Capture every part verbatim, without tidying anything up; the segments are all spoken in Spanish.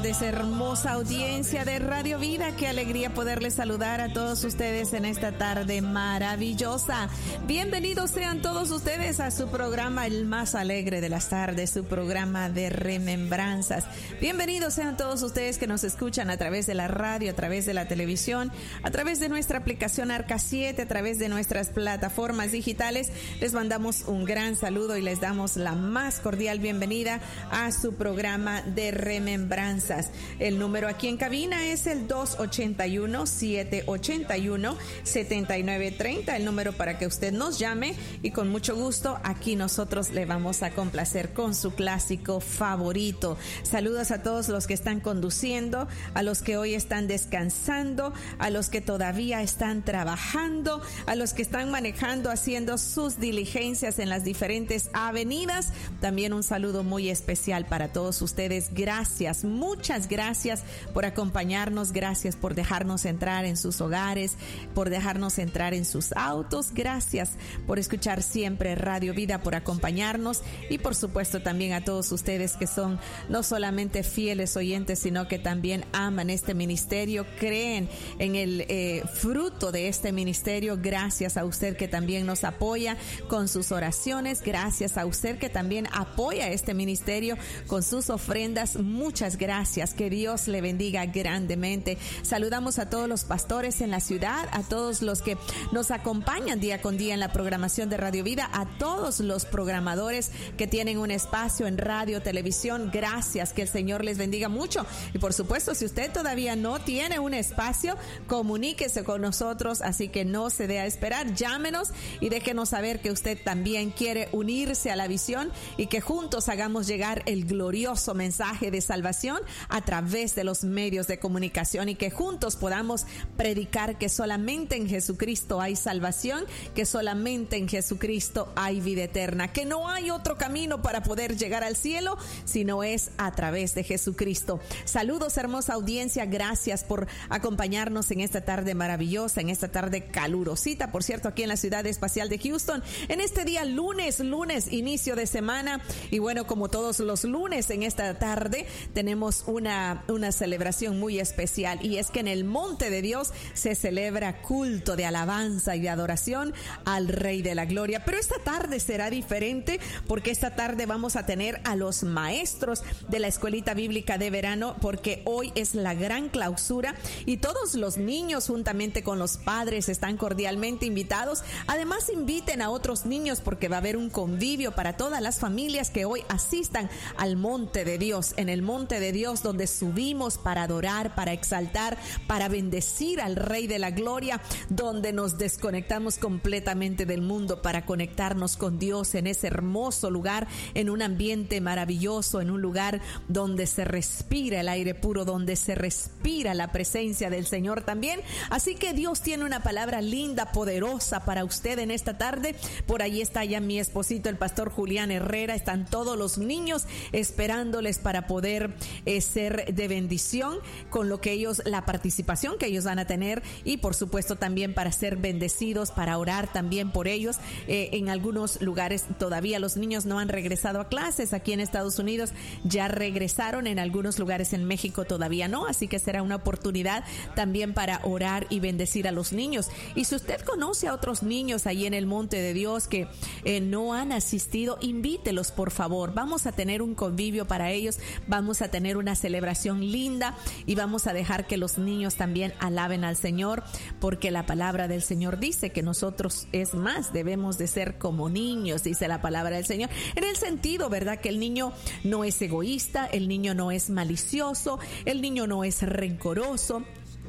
De esa hermosa audiencia de Radio Vida, qué alegría poderles saludar a todos ustedes en esta tarde maravillosa. Bienvenidos sean todos ustedes a su programa El Más Alegre de las Tardes, su programa de remembranzas. Bienvenidos sean todos ustedes que nos escuchan a través de la radio, a través de la televisión, a través de nuestra aplicación Arca siete, a través de nuestras plataformas digitales. Les mandamos un gran saludo y les damos la más cordial bienvenida a su programa de remembranzas. El número aquí en cabina es el dos ochenta y uno, siete ochenta y uno, setenta y nueve treinta, el número para que usted nos llame y con mucho gusto aquí nosotros le vamos a complacer con su clásico favorito. Saludos a todos los que están conduciendo, a los que hoy están descansando, a los que todavía están trabajando, a los que están manejando, haciendo sus diligencias en las diferentes avenidas. También un saludo muy especial para todos ustedes. Gracias, muchas Muchas gracias por acompañarnos, gracias por dejarnos entrar en sus hogares, por dejarnos entrar en sus autos, gracias por escuchar siempre Radio Vida, por acompañarnos y por supuesto también a todos ustedes que son no solamente fieles oyentes, sino que también aman este ministerio, creen en el eh, fruto de este ministerio. Gracias a usted que también nos apoya con sus oraciones, gracias a usted que también apoya este ministerio con sus ofrendas. Muchas gracias. Que Dios le bendiga grandemente. Saludamos a todos los pastores en la ciudad, a todos los que nos acompañan día con día en la programación de Radio Vida, a todos los programadores que tienen un espacio en radio, televisión. Gracias, que el Señor les bendiga mucho. Y por supuesto, si usted todavía no tiene un espacio, comuníquese con nosotros, así que no se dé a esperar, llámenos y déjenos saber que usted también quiere unirse a la visión y que juntos hagamos llegar el glorioso mensaje de salvación a través de los medios de comunicación y que juntos podamos predicar que solamente en Jesucristo hay salvación, que solamente en Jesucristo hay vida eterna, que no hay otro camino para poder llegar al cielo sino es a través de Jesucristo. Saludos, hermosa audiencia, gracias por acompañarnos en esta tarde maravillosa, en esta tarde calurosita, por cierto, aquí en la ciudad espacial de Houston, en este día lunes, lunes, inicio de semana. Y bueno, como todos los lunes en esta tarde tenemos Una, una celebración muy especial, y es que en el Monte de Dios se celebra culto de alabanza y de adoración al Rey de la Gloria. Pero esta tarde será diferente porque esta tarde vamos a tener a los maestros de la escuelita bíblica de verano, porque hoy es la gran clausura y todos los niños juntamente con los padres están cordialmente invitados. Además, inviten a otros niños porque va a haber un convivio para todas las familias que hoy asistan al Monte de Dios. En el Monte de Dios, donde subimos para adorar, para exaltar, para bendecir al Rey de la Gloria, donde nos desconectamos completamente del mundo para conectarnos con Dios en ese hermoso lugar, en un ambiente maravilloso, en un lugar donde se respira el aire puro, donde se respira la presencia del Señor también. Así que Dios tiene una palabra linda, poderosa para usted en esta tarde. Por ahí está ya mi esposito, el pastor Julián Herrera. Están todos los niños esperándoles para poder eh, ser de bendición con lo que ellos, la participación que ellos van a tener, y por supuesto también para ser bendecidos, para orar también por ellos. Eh, en algunos lugares todavía los niños no han regresado a clases. Aquí en Estados Unidos ya regresaron, en algunos lugares en México todavía no, así que será una oportunidad también para orar y bendecir a los niños. Y si usted conoce a otros niños ahí en el Monte de Dios que eh, no han asistido, invítelos por favor. Vamos a tener un convivio para ellos, vamos a tener una celebración linda y vamos a dejar que los niños también alaben al Señor, porque la palabra del Señor dice que nosotros, es más, debemos de ser como niños, dice la palabra del Señor, en el sentido, ¿verdad?, que el niño no es egoísta, el niño no es malicioso, el niño no es rencoroso,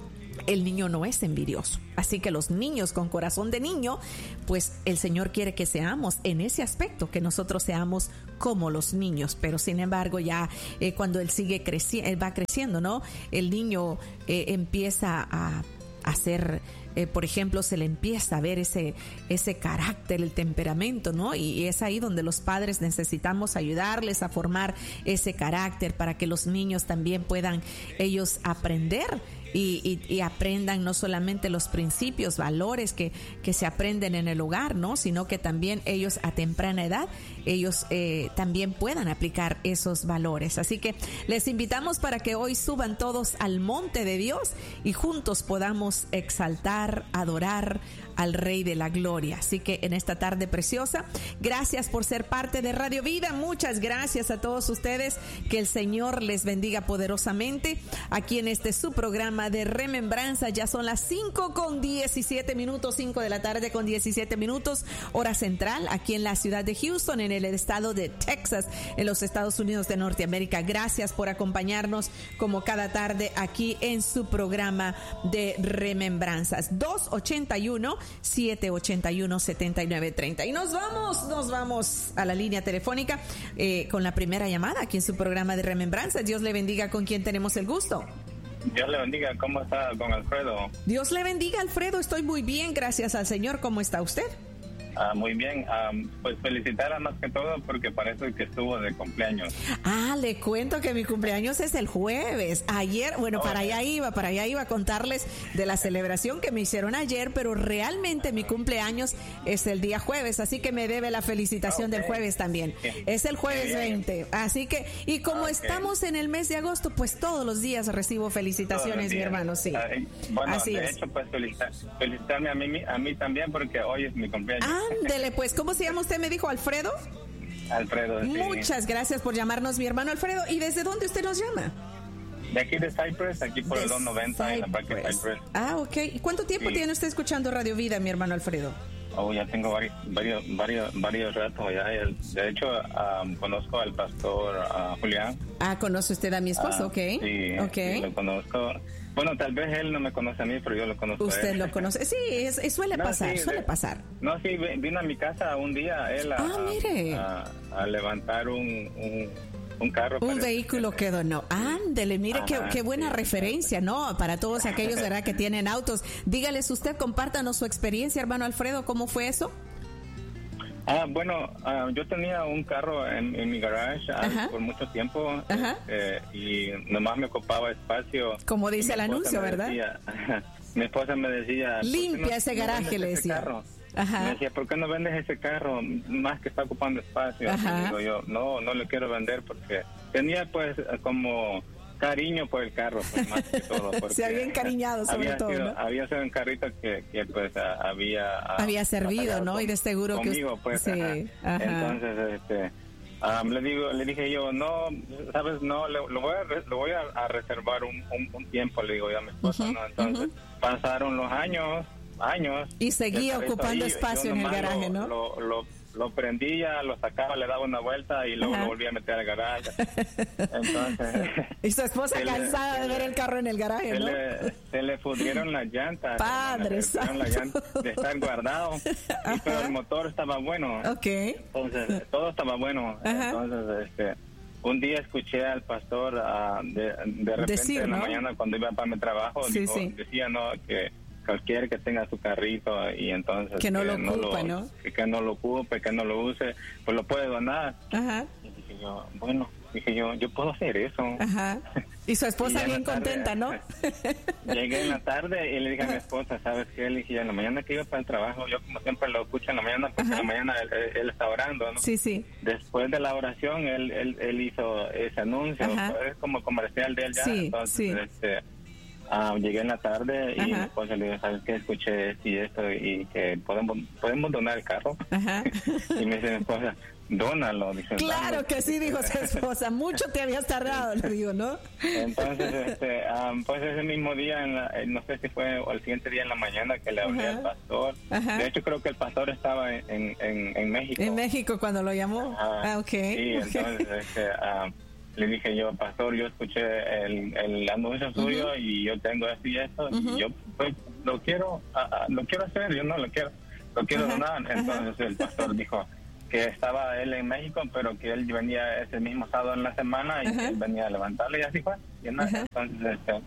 el niño no es envidioso. Así que los niños con corazón de niño, pues el Señor quiere que seamos en ese aspecto, que nosotros seamos como los niños. Pero sin embargo ya eh, cuando él sigue creciendo, él va creciendo, ¿no? El niño eh, empieza a a ser eh, por ejemplo, se le empieza a ver ese, ese carácter, el temperamento, ¿no? Y, y es ahí donde los padres necesitamos ayudarles a formar ese carácter para que los niños también puedan ellos aprender. Y, y, y aprendan no solamente los principios, valores que, que se aprenden en el hogar, ¿no? Sino que también ellos a temprana edad, ellos eh, también puedan aplicar esos valores. Así que les invitamos para que hoy suban todos al monte de Dios y juntos podamos exaltar, adorar al Rey de la Gloria. Así que en esta tarde preciosa, gracias por ser parte de Radio Vida. Muchas gracias a todos ustedes. Que el Señor les bendiga poderosamente aquí en este su programa de remembranza. Ya son las cinco con diecisiete minutos, cinco de la tarde con diecisiete minutos, hora central, aquí en la ciudad de Houston, en el estado de Texas, en los Estados Unidos de Norteamérica. Gracias por acompañarnos como cada tarde aquí en su programa de remembranzas. dos ochenta y uno, siete ochenta y uno, setenta y nueve treinta. Y nos vamos, nos vamos a la línea telefónica eh, con la primera llamada aquí en su programa de remembranzas. Dios le bendiga. ¿Con quién tenemos el gusto? Dios le bendiga. ¿Cómo está, don Alfredo? Dios le bendiga, Alfredo. Estoy muy bien, gracias al Señor. ¿Cómo está usted? Ah, muy bien, um, pues felicitarla más que todo porque parece que estuvo de cumpleaños. Ah, le cuento que mi cumpleaños es el jueves. Ayer, bueno, okay. para allá iba, para allá iba a contarles de la celebración que me hicieron ayer, pero realmente mi cumpleaños es el día jueves, así que me debe la felicitación okay. del jueves también. Okay. Es el jueves veinte, así que, y como okay. estamos en el mes de agosto, pues todos los días recibo felicitaciones, mi hermano, sí. Ay, bueno, así de es. hecho, pues felicitar, felicitarme a mí, a mí también porque hoy es mi cumpleaños. Ah, Ándele, pues, ¿cómo se llama usted? Me dijo Alfredo. Alfredo, sí. Muchas gracias por llamarnos, mi hermano Alfredo. ¿Y desde dónde usted nos llama? De aquí de Cypress, aquí por de el dos noventa Cypress. En la parque de Cypress. Ah, ok. ¿Y cuánto tiempo sí. tiene usted escuchando Radio Vida, mi hermano Alfredo? Oh, ya tengo varios, varios, varios, varios ratos ya. De hecho, um, conozco al pastor uh, Julián. Ah, ¿conoce usted a mi esposo? Uh, ok. Sí, okay. sí, lo conozco. Bueno, tal vez él no me conoce a mí, pero yo lo conozco Usted a él. lo conoce. Sí, es, es, suele no, pasar, sí, suele de, pasar. No, sí, vino a mi casa un día él a, ah, mire. a, a, a levantar un, un, un carro. Un vehículo que donó. Ándele, mire Ajá, qué, qué buena sí, referencia, sí. ¿no? Para todos aquellos, ¿verdad?, que tienen autos. Dígales usted, compártanos su experiencia, hermano Alfredo, ¿cómo fue eso? Ah, bueno, uh, yo tenía un carro en, en mi garage uh, por mucho tiempo eh, y nomás me ocupaba espacio. Como dice el anuncio, ¿verdad? Decía, mi esposa me decía... Limpia no, ese garaje, no le decía. Carro? Ajá. Me decía, ¿por qué no vendes ese carro? Más que está ocupando espacio. Y digo yo, no, no le quiero vender porque tenía pues como... cariño por el carro, pues, más que todo. Se había encariñado sobre había todo, sido, ¿no? Había sido un carrito que, que pues a, había... A, había servido, ¿no? Con, y de seguro conmigo, que... pues, sí, ajá. Ajá. Entonces, este... Um, le digo, le dije yo, no, sabes, no, lo, lo voy a, lo voy a, a reservar un, un, un tiempo, le digo yo a mi esposa, uh-huh, ¿no? Entonces, uh-huh. pasaron los años, años... Y seguía ocupando ahí, espacio en el garaje, lo, ¿no? Lo, lo, lo prendía, lo sacaba, le daba una vuelta y luego Ajá. lo volvía a meter al garaje. Entonces... y su esposa cansada le, de ver el carro en el garaje, se ¿no? Le, se le pudrieron las llantas. Padre se le las llantas de estar guardado. Y, pero el motor estaba bueno. Ok. Entonces, todo estaba bueno. Ajá. Entonces, este... un día escuché al pastor uh, de, de repente Decir, en la ¿no? mañana cuando iba para mi trabajo, sí, dijo, sí. decía, ¿no?, que cualquiera que tenga su carrito y entonces que no que lo no ocupe, lo, ¿no? Que, que no lo ocupe, que no lo use, pues lo puede donar. Ajá. Y dije yo, bueno, dije yo, yo puedo hacer eso. Ajá. Y su esposa y bien tarde, contenta, ¿no? Llegué en la tarde y le dije a mi esposa, ¿sabes qué? Le dije, en la mañana que iba para el trabajo, yo como siempre lo escucho en la mañana, porque Ajá. en la mañana él, él está orando, ¿no? Sí, sí. Después de la oración, él él, él hizo ese anuncio, es como comercial de él ya, sí, entonces, sí. este... Uh, llegué en la tarde y Ajá. mi esposa le dijo, ¿sabes qué? Escuché esto y esto y que podemos podemos donar el carro. Ajá. Y me dice mi esposa, dónalo. Dice, claro que sí, dijo su esposa. Mucho te habías tardado, le digo, ¿no? Entonces, este, um, pues ese mismo día, en la, no sé si fue o el siguiente día en la mañana que le hablé Ajá. al pastor. Ajá. De hecho, creo que el pastor estaba en, en, en México. En México cuando lo llamó. Ajá. Ah, ok. Sí, entonces, este... Um, le dije yo, pastor, yo escuché el, el anuncio uh-huh. suyo y yo tengo esto y esto uh-huh. y yo pues lo quiero uh, lo quiero hacer, yo no lo quiero lo quiero uh-huh. donar. Entonces uh-huh. el pastor dijo que estaba él en México, pero que él venía ese mismo sábado en la semana y uh-huh. que él venía a levantarle y así fue. Y uh-huh. entonces este,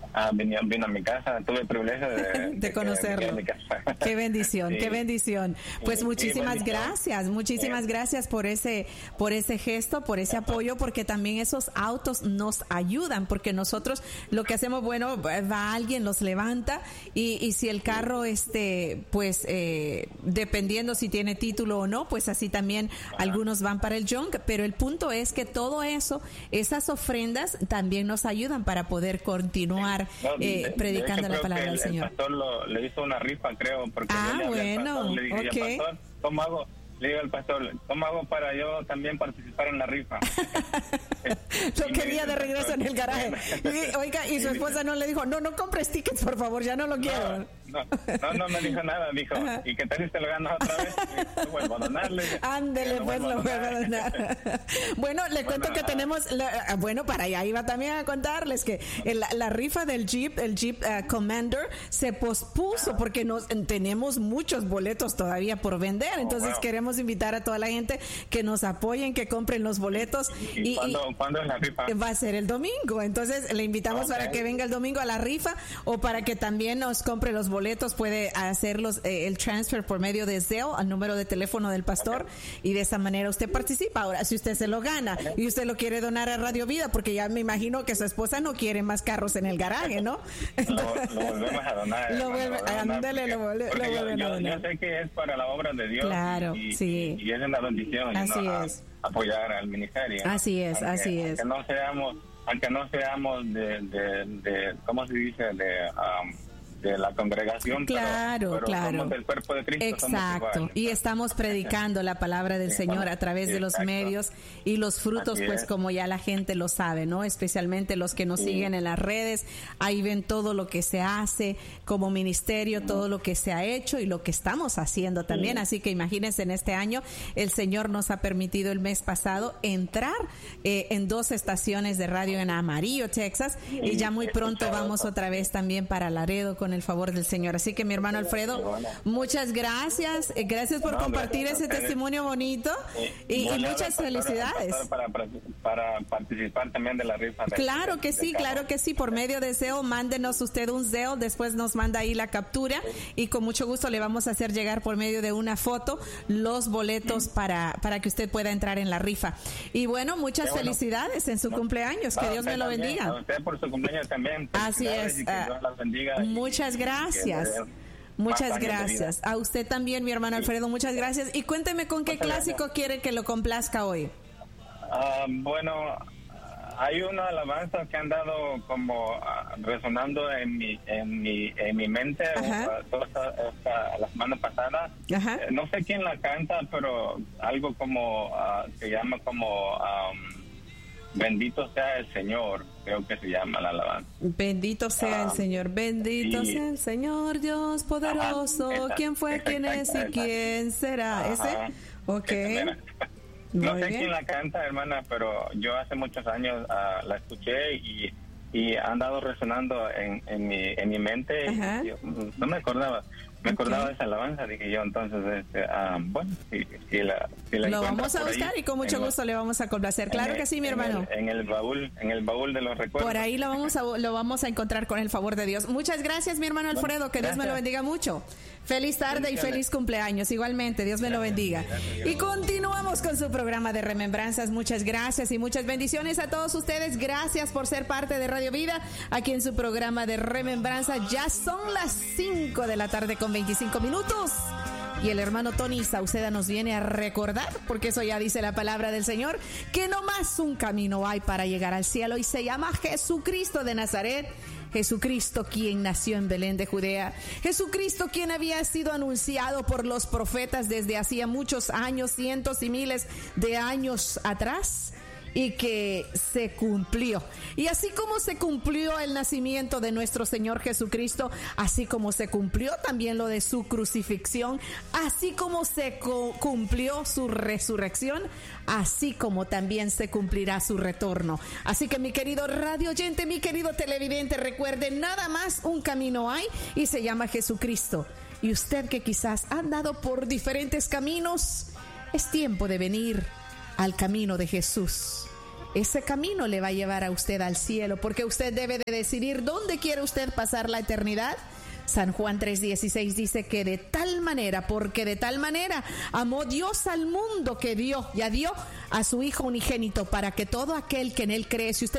uh, vino, vino a mi casa, tuve el privilegio de, de, de conocerlo. Que, de mi casa. Qué bendición, sí. Qué bendición. Pues sí, muchísimas sí, gracias, muchísimas sí. gracias por ese, por ese gesto, por ese apoyo, porque también esos autos nos ayudan, porque nosotros lo que hacemos, bueno, va alguien, los levanta y, y si el carro, este, pues, eh, dependiendo si tiene título o no, pues así también Ajá. algunos van para el junk, pero el punto es que todo eso, esas ofrendas también nos ayudan para poder continuar no, eh, de, predicando de la palabra el, del Señor. El pastor lo, le hizo una rifa, creo, porque ah, yo le bueno, al pastor, le dije, okay. pastor, ¿cómo hago? Le digo al pastor, ¿cómo hago para yo también participar en la rifa? Lo quería de regreso en el garaje. Y, oiga, y su esposa no le dijo, no, no compres tickets, por favor, ya no lo quiero. No, no, no me dijo nada, dijo, Ajá. ¿y qué tal si te lo ganas otra vez? Y vuelvo a donarle. Ándele, pues lo vuelvo a donar. Bueno, le cuento bueno, que tenemos, la, bueno, para allá iba también a contarles que el, la rifa del Jeep, el Jeep uh, Commander, se pospuso porque nos tenemos muchos boletos todavía por vender, entonces oh, wow. queremos invitar a toda la gente que nos apoyen, que compren los boletos. ¿Y, y, ¿cuándo, y ¿cuándo es la rifa? Va a ser el domingo, entonces le invitamos okay. para que venga el domingo a la rifa o para que también nos compre los boletos. boletos puede hacerlos eh, el transfer por medio de Zelle al número de teléfono del pastor okay. y de esa manera usted participa. Ahora, si usted se lo gana okay. y usted lo quiere donar a Radio Vida, porque ya me imagino que su esposa no quiere más carros en el garaje, ¿no? lo, lo volvemos a donar. Lo vuelve, ándale, lo, vuelve, lo vuelven yo, a donar. Yo sé que es para la obra de Dios. Claro, y, sí. Y, y es una bendición. Así ¿no? es. A, apoyar al ministerio. Así es, aunque, así es. Aunque no seamos, aunque no seamos de, de, de ¿cómo se dice? De... Um, de la congregación, claro, pero, pero claro. somos del cuerpo de Cristo. Exacto, y estamos predicando la palabra del sí, Señor a través sí, de los exacto. medios y los frutos, Así pues es. Como ya la gente lo sabe, ¿no? Especialmente los que nos sí. siguen en las redes, ahí ven todo lo que se hace como ministerio, sí. todo lo que se ha hecho y lo que estamos haciendo también, sí. así que imagínense, en este año el Señor nos ha permitido el mes pasado entrar eh, en dos estaciones de radio en Amarillo, Texas, sí. y ya muy pronto vamos otra vez también para Laredo con el favor del Señor. Así que mi hermano Alfredo, muchas gracias, gracias por no, compartir gracias ese testimonio bonito y, y muchas felicidades. Para, para, para participar también de la rifa. De, claro que de, sí, de claro que sí, por medio de Zelle, mándenos usted un Zelle, después nos manda ahí la captura y con mucho gusto le vamos a hacer llegar por medio de una foto los boletos sí. para, para que usted pueda entrar en la rifa. Y bueno, muchas bueno. felicidades en su no, cumpleaños, que Dios me lo también, bendiga. A usted por su cumpleaños también. Así es. Y que Dios la bendiga. Muchas gracias. Muchas gracias. A usted también, mi hermano Alfredo, muchas gracias. Y cuénteme con qué clásico quiere que lo complazca hoy. Uh, bueno, hay una alabanza que han dado como uh, resonando en mi en mi en mi mente uh, toda esta, esta, la semana pasada. Uh, no sé quién la canta, pero algo como uh, se llama como um, Bendito sea el Señor, creo que se llama la alabanza. Bendito sea ah, el Señor, bendito sí. sea el Señor Dios poderoso. Ajá, esa, ¿quién fue, exacta, quién es y quién será? Ajá, ¿ese? Ok. Esa, no sé bien. quién la canta, hermana, pero yo hace muchos años uh, la escuché y, y ha andado resonando en, en, mi, en mi mente. Y yo, no me acordaba. Me acordaba okay. de esa alabanza, dije yo, entonces, este, um, bueno, si, si la, si la lo vamos a buscar ahí, y con mucho gusto le vamos a complacer. Claro el, que sí, mi hermano. En el, en el baúl, en el baúl de los recuerdos. Por ahí lo vamos a, lo vamos a encontrar con el favor de Dios. Muchas gracias, mi hermano Alfredo, bueno, que Dios me lo bendiga mucho. Feliz tarde y feliz cumpleaños. Igualmente, Dios me lo bendiga. Y continuamos con su programa de remembranzas. Muchas gracias y muchas bendiciones a todos ustedes. Gracias por ser parte de Radio Vida, aquí en su programa de remembranzas. Ya son las cinco de la tarde con veinticinco minutos. Y el hermano Tony Sauceda nos viene a recordar, porque eso ya dice la palabra del Señor, que no más un camino hay para llegar al cielo y se llama Jesucristo de Nazaret. Jesucristo quien nació en Belén de Judea, Jesucristo quien había sido anunciado por los profetas desde hacía muchos años, cientos y miles de años atrás, y que se cumplió. Y así como se cumplió el nacimiento de nuestro Señor Jesucristo, así como se cumplió también lo de su crucifixión, así como se co- cumplió su resurrección, así como también se cumplirá su retorno. Así que mi querido radio oyente, mi querido televidente, recuerde, nada más un camino hay y se llama Jesucristo. Y usted que quizás ha andado por diferentes caminos, es tiempo de venir al camino de Jesús. ese camino le va a llevar a usted al cielo, porque usted debe de decidir dónde quiere usted pasar la eternidad. San Juan tres dieciséis dice que de tal manera, porque de tal manera amó Dios al mundo que dio, ya dio a su Hijo unigénito, para que todo aquel que en él cree, si usted